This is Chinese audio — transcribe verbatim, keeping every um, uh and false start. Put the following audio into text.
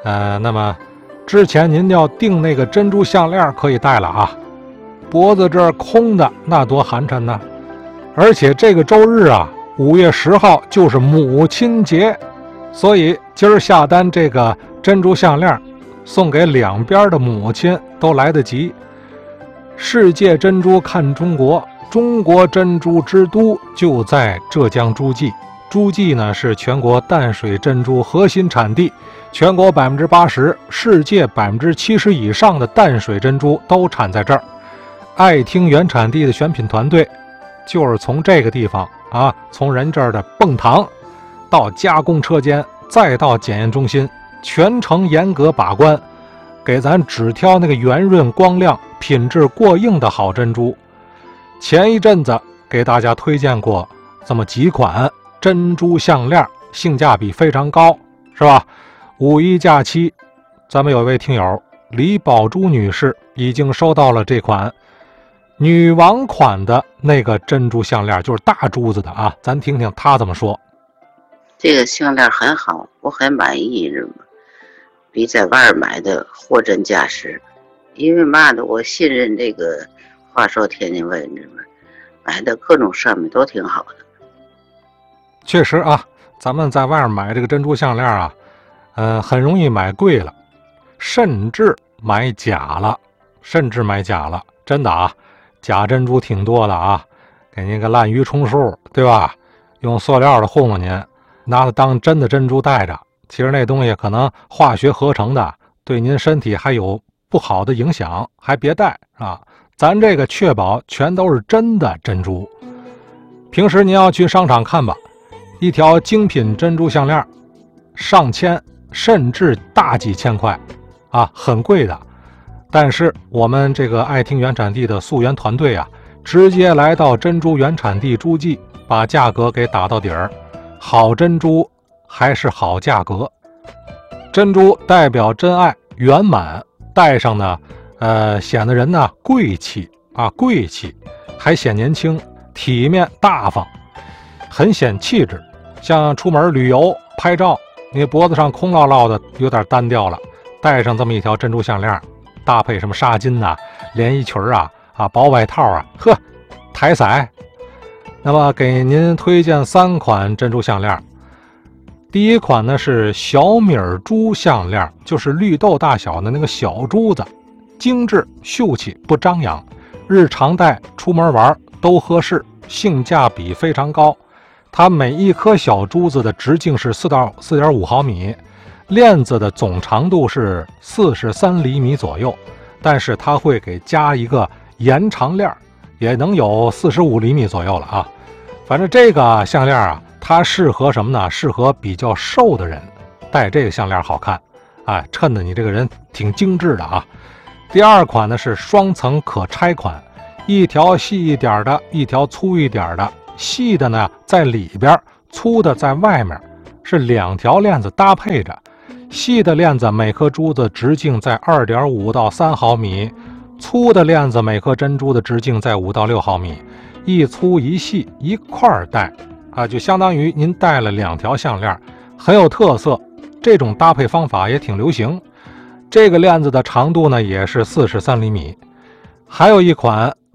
呃，那么之前您要订那个珍珠项链可以戴了啊，脖子这儿空的那多寒碜呢。而且这个周日啊，五月十号就是母亲节，所以今儿下单这个珍珠项链，送给两边的母亲都来得及。世界珍珠看中国，中国珍珠之都就在浙江诸暨。诸暨呢是全国淡水珍珠核心产地，全国百分之八十、世界百分之七十以上的淡水珍珠都产在这儿。爱听原产地的选品团队，就是从这个地方啊，从人这儿的泵糖到加工车间，再到检验中心，全程严格把关，给咱只挑那个圆润光亮、品质过硬的好珍珠。前一阵子给大家推荐过这么几款珍珠项链，性价比非常高，是吧？五一假期，咱们有一位听友李宝珠女士已经收到了这款女王款的那个珍珠项链，就是大珠子的啊，咱听听她怎么说。 这个项链很好，我很满意，知道吗？比在外买的货真价实。因为嘛的，我信任这个华硕天津卫，知道吗？买的各种设备都挺好的。 确实啊，咱们在外面买这个珍珠项链啊，呃，很容易买贵了，甚至买假了，甚至买假了，真的啊，假珍珠挺多的啊，给您个滥竽充数，对吧？用塑料的糊弄您，拿它当真的珍珠戴着，其实那东西可能化学合成的，对您身体还有不好的影响，还别戴啊。咱这个确保全都是真的珍珠。平时您要去商场看吧，一条精品珍珠项链上千甚至大几千块啊，很贵的。但是我们这个爱听原产地的溯源团队啊，直接来到珍珠原产地诸暨，把价格给打到底儿。好珍珠还是好价格，珍珠代表真爱圆满，戴上呢呃，显得人呢贵气啊，贵气，还显年轻、体面、大方，很显气质。像出门旅游拍照，你脖子上空落落的有点单调了，戴上这么一条珍珠项链，搭配什么纱巾呐、连衣裙啊、啊薄外套啊，呵，抬色。那么给您推荐三款珍珠项链。第一款呢是小米珠项链，就是绿豆大小的那个小珠子，精致秀气不张扬，日常戴出门玩都合适，性价比非常高。它每一颗小珠子的直径是四到四点五毫米，链子的总长度是四十三厘米左右，但是它会给加一个延长链，也能有四十五厘米左右了啊。反正这个项链啊，它适合什么呢？适合比较瘦的人戴这个项链好看，哎，衬得你这个人挺精致的啊。第二款呢是双层可拆款，一条细一点的，一条粗一点的，细的呢在里边，粗的在外面，是两条链子搭配着。细的链子每颗珠子直径在 二点五到三毫米，粗的链子每颗珍珠的直径在五到六毫米，一粗一细一块戴啊，就相当于您戴了两条项链，很有特色。这种搭配方法也挺流行。这个链子的长度呢也是四十三厘米。还有一款